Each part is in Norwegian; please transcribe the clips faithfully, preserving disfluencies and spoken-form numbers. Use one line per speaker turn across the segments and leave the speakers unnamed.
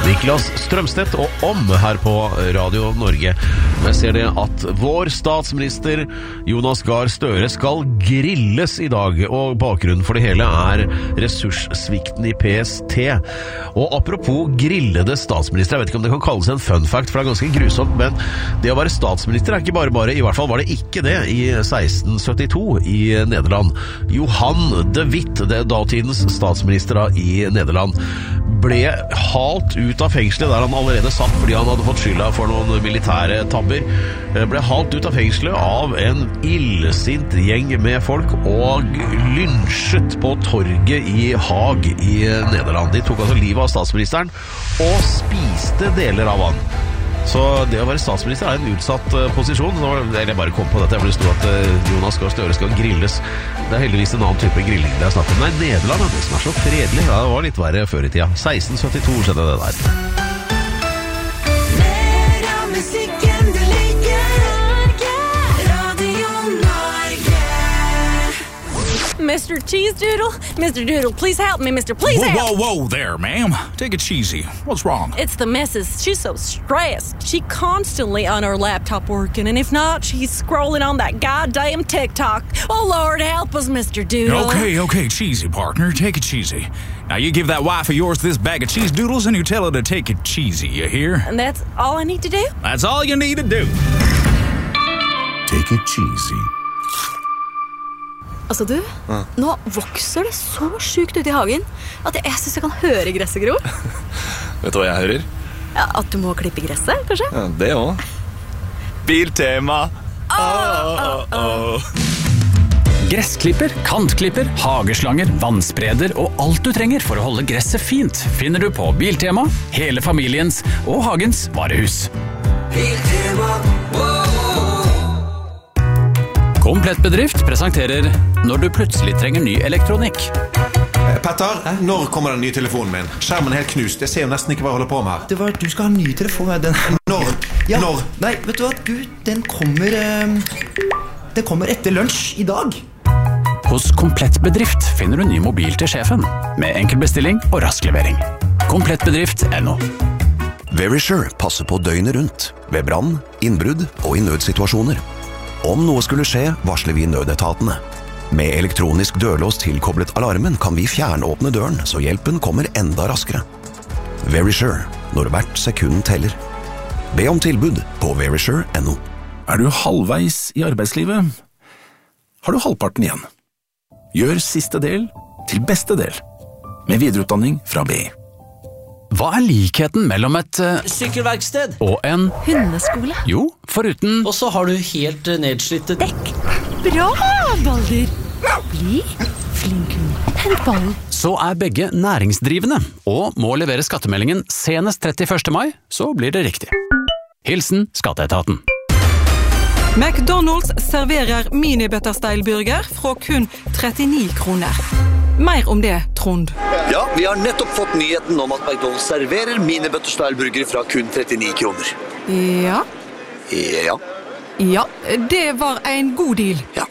Niklas Strømstedt og Om her på Radio Norge. Jeg ser det at vår statsminister Jonas Gahr Støre skal grilles i dag, og bakgrunnen for det hele er ressurssvikten i P S T. Og apropos grillede statsminister, jeg vet ikke om det kan kalles en fun fact, for det er ganske grusomt, men det å være statsminister er ikke bare bare, i hvert fall var det ikke det i seksten syttito i Nederland. Johan de Witt, det er datidens statsminister i Nederland, ble halt ut av fengselet der han allerede satt fordi han hadde fått skylda for noen militære tabber. Ble halt ut av fengselet av en illsint gjeng med folk og lynsjet på torget i Haag i Nederland. De tok altså livet av statsministeren og spiste deler av han. Så det å være statsminister er en utsatt uh, posisjon. Eller jeg bare kom på dette, for det stod at uh, Jonas Gahr Støre skal grilles. Det er heldigvis en annen type grilling det er snakk om. Nei, Nederland er det som er så fredelig. Ja, det var litt verre før i tida. seksten syttito skjedde det der.
Mer av musikken du liker, Radio Norge.
Mister Cheese Doodle, Mister Doodle, please help me, Mister Please
whoa,
help.
Whoa, whoa there, ma'am. Take it cheesy. What's wrong?
It's the missus. She's so stressed. She constantly on her laptop working, and if not, she's scrolling on that goddamn TikTok. Oh, Lord, help us, Mister Doodle.
Okay, okay, cheesy, partner. Take it cheesy. Now, you give that wife of yours this bag of cheese doodles, and you tell her to take it cheesy, you hear?
And that's all I need to do?
That's all you need to do.
Take it cheesy.
Altså du, ja. Nå vokser det så sykt ut i hagen at jeg synes jeg kan høre gresset gro.
Vet du hva jeg hører?
Ja, at du må klippe gresset, kanskje?
Ja, det også. Biltema. Oh, oh, oh.
Gressklipper, kantklipper, hageslanger, vannspreder og alt du trenger for å holde gresset fint finner du på Biltema, hele familiens og hagens varehus.
Biltema, wow.
Komplett Bedrift presenterer Når du plutselig trenger ny elektronikk.
Petter, når kommer den nye telefonen min? Skjermen er helt knust, jeg ser jo nesten ikke hva jeg holder på med her.
Det var, du skal ha en ny telefon. Den...
Når?
Ja.
Når?
Nei, vet du hva, du, den kommer um... Den kommer etter lunsj i dag.
Hos Komplett Bedrift finner du ny mobil til sjefen, med enkel bestilling og rask levering. Komplettbedrift punktum no.
Verisure passer på døgnet rundt, ved brann, innbrudd og i nødsituasjoner. Om noe skulle skje, varsler vi nødetatene. Med elektronisk dørlås tilkoblet alarmen kan vi fjernåpne døren, så hjelpen kommer enda raskere. Verisure, når hvert sekund teller. Be om tilbud på verisure punktum no.
Er du halvveis i arbeidslivet? Har du halvparten igjen? Gjør siste del til beste del, med videreutdanning fra B I.
Hva er likheten mellom et uh,
sykkelverksted
og en
hundeskole?
Jo, foruten
Og så har du helt nedslitte
dekk. Bra, Balder. Bli flink hund. Hent ballen.
Så er begge næringsdrivende og må levere skattemeldingen senest trettiførste mai, så blir det riktig. Hilsen Skatteetaten.
McDonald's serverer mini-butterstyle-burger fra kun trettini kroner. Mer om det, Trond.
Ja, vi har nettopp fått nyheten om at McDonald's serverer mini-butterstyle-burger fra kun trettini kroner.
Ja.
Ja.
Ja, det var en god deal.
Ja.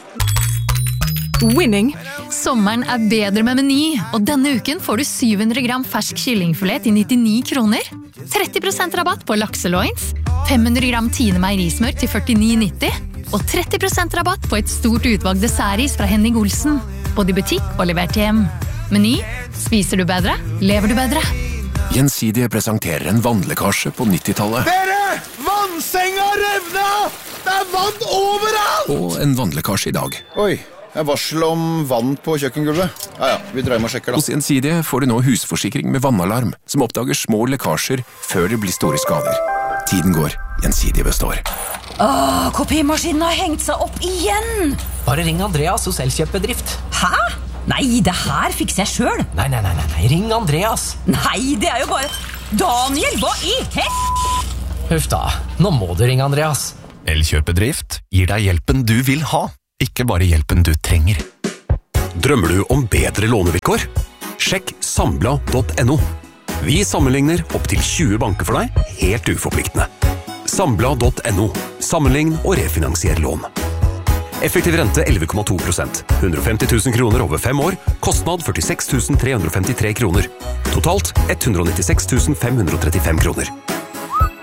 Winning.
Sommeren er bedre med Meny, og denne uken får du syv hundre gram fersk kyllingfilet til nittini kroner, tretti prosent rabatt på lakseloins, fem hundre gram Tine meierismør til førtini nitti, og tretti prosent rabatt på et stort utvalg dessertis fra Henning Olsen, både i butikk og levert hjem. Meny, spiser du bedre, lever du bedre.
Gjensidige presenterer en vannlekkasje på nittitallet.
Dere! Vannsenga revna! Det er vann overalt!
Og en vannlekkasje i dag.
Oi. Jeg varsel om vann på kjøkkengulvet. Ja, ja, vi drar med og sjekker da.
Hos Gjensidige får du nå husforsikring med vannalarm, som oppdager små lekkasjer før det blir store skader. Tiden går, Gjensidige består.
Åh, kopimaskinen har hengt seg opp igjen!
Bare ring Andreas hos Elkjøp-bedrift.
Hæ? Nei, det her fikser jeg selv.
Nei, nei, nei, nei, ring Andreas.
Nei, det er jo bare... Daniel, hva i hett?
Huff da, nå må du ringe Andreas.
Elkjøp-bedrift gir deg hjelpen du vil ha, ikke bare hjelpen du trenger. Drømmer du om bedre lånevilkår? Sjekk sambla punktum no. Vi sammenligner opp til tjue banker for deg, helt uforpliktende. sambla punktum no. Sammenlign og refinansier lån.
Effektiv rente elleve komma to prosent. hundre og femti tusen kroner over fem år. Kostnad førtiseks tusen tre hundre og femtitre kroner. Totalt ett hundre og nittiseks tusen fem hundre og trettifem kroner.